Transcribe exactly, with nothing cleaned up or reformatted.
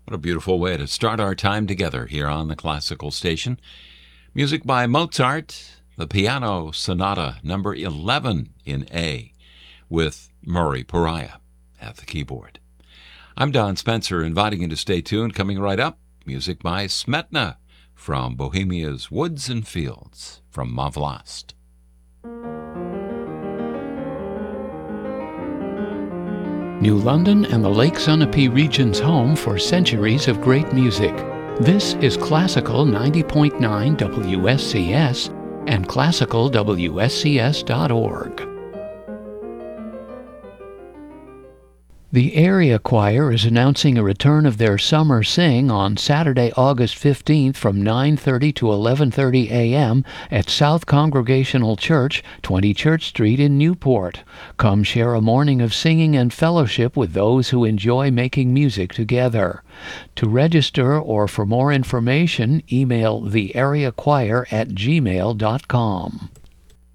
What a beautiful way to start our time together here on the Classical Station. Music by Mozart, the Piano Sonata number eleven in A, with Murray Pariah at the keyboard. I'm Don Spencer, inviting you to stay tuned. Coming right up, music by Smetna from Bohemia's Woods and Fields from Ma Vlast. New London and the Lake Sunapee region's home for centuries of great music. This is Classical ninety point nine W S C S and classical W S C S dot org. The area choir is announcing a return of their summer sing on Saturday, August fifteenth from nine thirty to eleven thirty a.m. at South Congregational Church, twenty Church Street in Newport. Come share a morning of singing and fellowship with those who enjoy making music together. To register or for more information, email the area choir at gmail dot com.